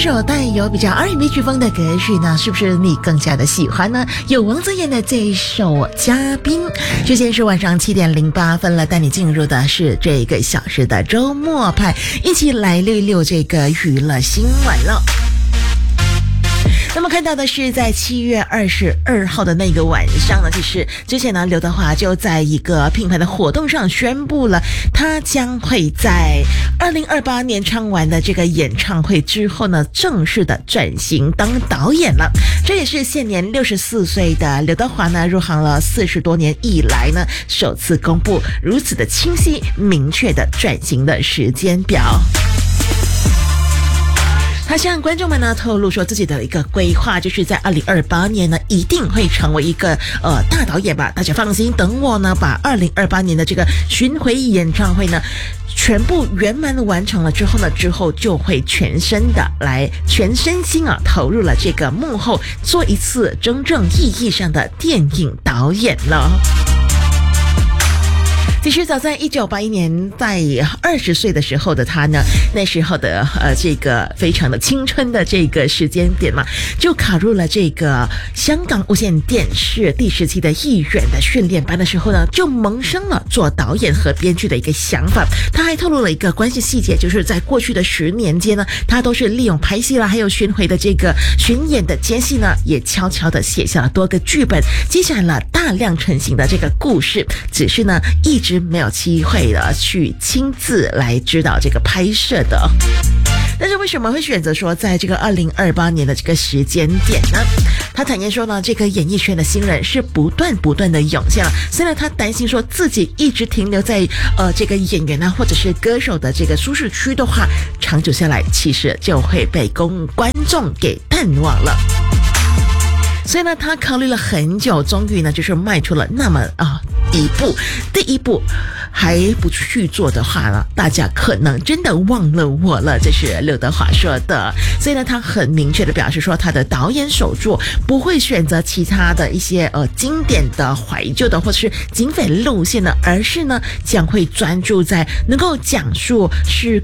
首带有比较 R&B 曲风的歌曲呢，是不是你更加的喜欢呢？有王泽言的这一首《嘉宾》。时间是晚上7:08了，带你进入的是这个小时的周末派，一起来溜溜这个娱乐新闻了。那么看到的是在7月22号的那个晚上呢，其实之前呢刘德华就在一个品牌的活动上宣布了，他将会在2028年唱完的这个演唱会之后呢，正式的转型当导演了。这也是现年64岁的刘德华呢入行了40多年以来呢，首次公布如此的清晰明确的转型的时间表。他向观众们呢透露说自己的一个规划，就是在2028年呢一定会成为一个大导演吧，大家放心，等我呢把2028年的这个巡回演唱会呢全部圆满完成了之后呢，就会全身心投入了这个幕后，做一次真正意义上的电影导演了。其实早在1981年，在20岁的时候的他呢，那时候的这个非常的青春的这个时间点嘛，就考入了这个香港无线电视第10期的艺员的训练班的时候呢，就萌生了做导演和编剧的一个想法。他还透露了一个关系细节，就是在过去的10年间呢，他都是利用拍戏啦，还有巡回的这个巡演的间隙呢，也悄悄的写下了多个剧本，接下了大量成型的这个故事，只是呢一直没有机会的去亲自来指导这个拍摄的。但是为什么会选择说在这个2028年的这个时间点呢？他坦言说呢，这个演艺圈的新人是不断的涌现了。虽然他担心说自己一直停留在这个演员啊或者是歌手的这个舒适区的话，长久下来其实就会被观众给淡忘了。所以呢，他考虑了很久，终于呢就是迈出了那么第一步还不去做的话呢，大家可能真的忘了我了，这是刘德华说的。所以呢，他很明确的表示说，他的导演首作不会选择其他的一些经典的怀旧的或者是警匪路线的，而是呢将会专注在能够讲述是